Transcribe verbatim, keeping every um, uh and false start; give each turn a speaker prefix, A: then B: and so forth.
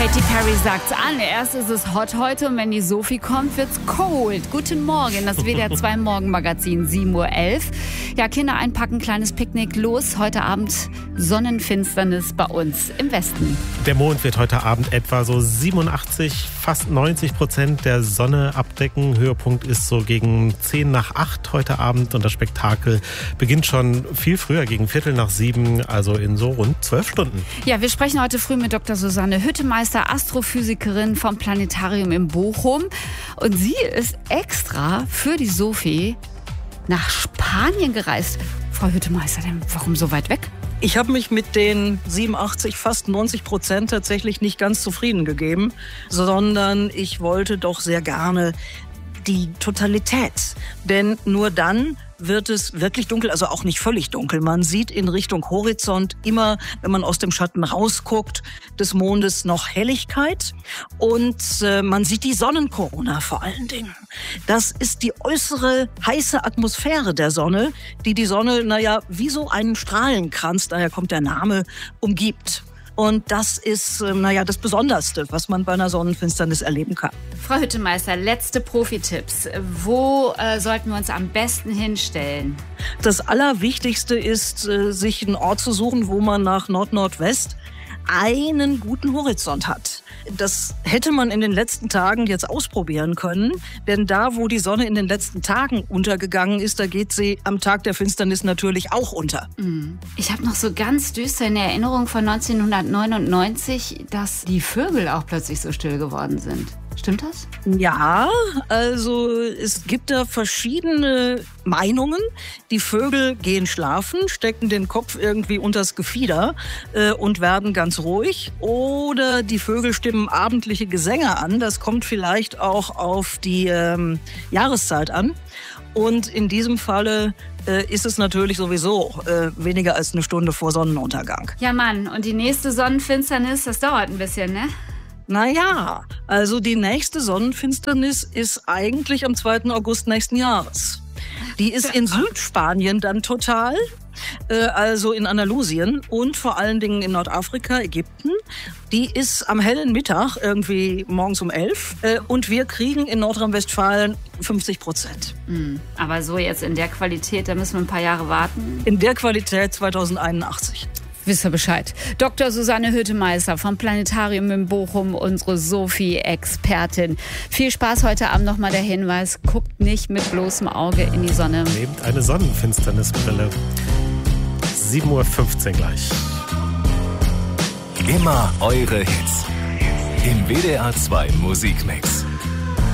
A: Katy Perry sagt's an. Erst ist es hot heute und wenn die Sophie kommt, wird's cold. Guten Morgen, das W D R zwei Morgenmagazin, sieben Uhr elf. Ja, Kinder einpacken, kleines Picknick, los. Heute Abend Sonnenfinsternis bei uns im Westen.
B: Der Mond wird heute Abend etwa so siebenundachtzig, fast neunzig Prozent der Sonne abdecken. Höhepunkt ist so gegen zehn nach acht heute Abend und das Spektakel beginnt schon viel früher, gegen Viertel nach sieben, also in so rund zwölf Stunden.
A: Ja, wir sprechen heute früh mit Doktor Susanne Hüttemeister, Astrophysikerin vom Planetarium in Bochum. Und sie ist extra für die Sophie nach Spanien gereist. Frau Hüttemeister, denn warum so weit weg?
C: Ich habe mich mit den siebenundachtzig, fast neunzig Prozent tatsächlich nicht ganz zufrieden gegeben, sondern ich wollte doch sehr gerne die Totalität. Denn nur dann wird es wirklich dunkel, also auch nicht völlig dunkel. Man sieht in Richtung Horizont immer, wenn man aus dem Schatten rausguckt, des Mondes noch Helligkeit und äh, man sieht die Sonnenkorona vor allen Dingen. Das ist die äußere heiße Atmosphäre der Sonne, die die Sonne, naja, wie so einen Strahlenkranz, daher kommt der Name, umgibt. Und das ist, naja, das Besonderste, was man bei einer Sonnenfinsternis erleben kann.
A: Frau Hüttemeister, letzte Profi-Tipps. Wo äh, sollten wir uns am besten hinstellen?
C: Das Allerwichtigste ist, äh, sich einen Ort zu suchen, wo man nach Nord-Nordwest einen guten Horizont hat. Das hätte man in den letzten Tagen jetzt ausprobieren können, denn da, wo die Sonne in den letzten Tagen untergegangen ist, da geht sie am Tag der Finsternis natürlich auch unter.
A: Ich habe noch so ganz düster in Erinnerung von neunzehnhundertneunundneunzig, dass die Vögel auch plötzlich so still geworden sind. Stimmt das?
C: Ja, also es gibt da verschiedene Meinungen. Die Vögel gehen schlafen, stecken den Kopf irgendwie unters Gefieder äh, und werden ganz ruhig. Oder die Vögel stimmen abendliche Gesänge an. Das kommt vielleicht auch auf die ähm, Jahreszeit an. Und in diesem Falle äh, ist es natürlich sowieso äh, weniger als eine Stunde vor Sonnenuntergang.
A: Ja Mann, und die nächste Sonnenfinsternis, das dauert ein bisschen, ne?
C: Naja, also die nächste Sonnenfinsternis ist eigentlich am zweiten August nächsten Jahres. Die ist in Südspanien dann total, äh, also in Andalusien und vor allen Dingen in Nordafrika, Ägypten. Die ist am hellen Mittag, irgendwie morgens um elf. Äh, und wir kriegen in Nordrhein-Westfalen fünfzig Prozent.
A: Mhm. Aber so jetzt in der Qualität, da müssen wir ein paar Jahre warten.
C: In der Qualität zweitausendeinundachtzig.
A: Wisst ihr Bescheid. Doktor Susanne Hüttemeister vom Planetarium in Bochum, unsere Sophie-Expertin. Viel Spaß heute Abend. Nochmal der Hinweis, guckt nicht mit bloßem Auge in die Sonne.
B: Nehmt eine Sonnenfinsternisbrille. sieben Uhr fünfzehn gleich.
D: Immer eure Hits. Im W D R zwei Musikmix.